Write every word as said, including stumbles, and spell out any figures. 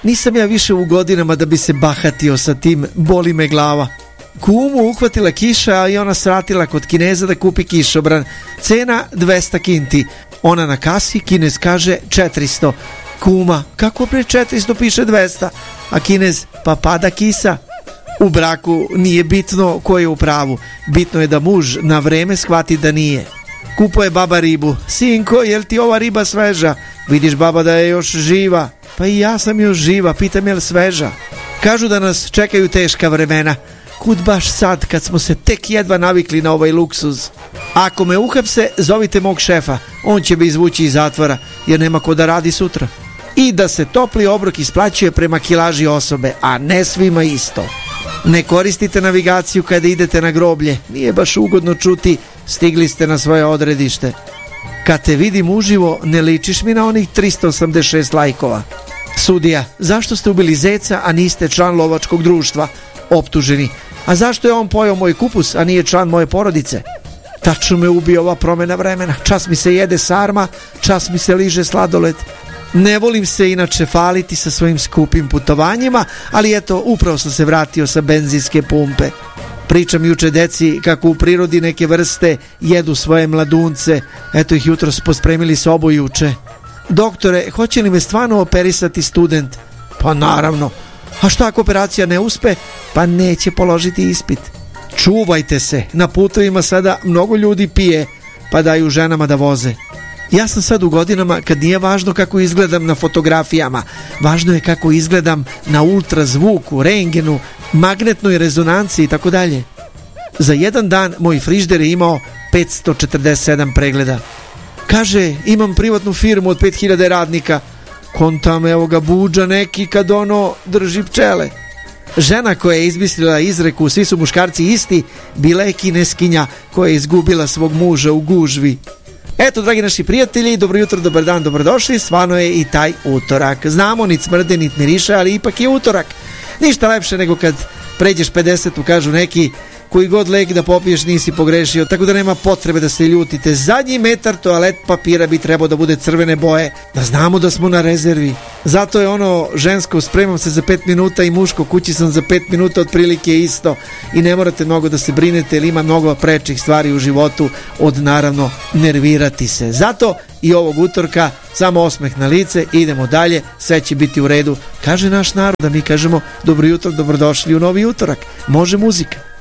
Nisam ja više u godinama da bi se bahatio sa tim, boli me glava. Kumu uhvatila kiša i ona svratila kod Kineza da kupi kišobran. Cena dvesta kinti. Ona na kasi, Kinez kaže četiristo. Kuma, kako pre četiristo piše dvesta? A Kinez, pa pada kisa. U braku nije bitno ko je u pravu. Bitno je da muž na vreme shvati da nije. Kupuje baba ribu. Sinko, jel ti ova riba sveža? Vidiš baba da je još živa. Pa i ja sam još živa, pitam jel sveža. Kažu da nas čekaju teška vremena. Kud baš sad kad smo se tek jedva navikli na ovaj luksuz. Ako me uhapse, zovite mog šefa. On će me izvući iz zatvora jer nema ko da radi sutra. I da se topli obrok isplaćuje prema kilaži osobe, a ne svima isto. Ne koristite navigaciju kada idete na groblje. Nije baš ugodno čuti stigli ste na svoje odredište. Kad te vidim uživo, ne ličiš mi na onih tristo osamdeset šest lajkova. Sudija, zašto ste ubili zeca, a niste član lovačkog društva? Optuženi, a zašto je on pojeo moj kupus, a nije član moje porodice? Tačno me ubio ova promjena vremena. Čas mi se jede sarma, čas mi se liže sladoled. Ne volim se inače faliti sa svojim skupim putovanjima, ali eto, upravo sam se vratio sa benzinske pumpe. Pričam juče deci kako u prirodi neke vrste jedu svoje mladunce. Eto ih jutros pospremili sobu juče. Doktore, hoće li me stvarno operisati student? Pa naravno. A šta ako operacija ne uspe? Pa neće položiti ispit. Čuvajte se, na putovima sada mnogo ljudi pije, pa daju ženama da voze. Ja sam sad u godinama kad nije važno kako izgledam na fotografijama, važno je kako izgledam na ultrazvuku, rengenu, magnetnoj rezonanci i tako dalje. Za jedan dan moj frižder je imao petsto četrdeset sedam pregleda. Kaže, imam privatnu firmu od pet hiljada radnika. Kontam, evo ga buđa neki kad ono drži pčele. Žena koja je izmislila izreku svi su muškarci isti, bila je Kineskinja koja je izgubila svog muža u gužvi. Eto, dragi naši prijatelji, dobro jutro, dobar dan, dobrodošli. Stvarno je i taj utorak. Znamo, nit smrde, nit miriše, ali ipak je utorak. Ništa lepše nego kad pređeš pedesetu, kažu neki, koji god lek da popiješ nisi pogrešio, tako da nema potrebe da se ljutite. Zadnji metar toalet papira bi trebao da bude crvene boje, da znamo da smo na rezervi. Zato je ono žensko spremam se za pet minuta i muško kući sam za pet minuta otprilike isto. I ne morate mnogo da se brinete jer ima mnogo prečih stvari u životu od naravno nervirati se. Zato i ovog utorka samo osmeh na lice, idemo dalje, sve će biti u redu. Kaže naš narod, da mi kažemo dobro jutro, dobrodošli u novi utorak. Može muzika.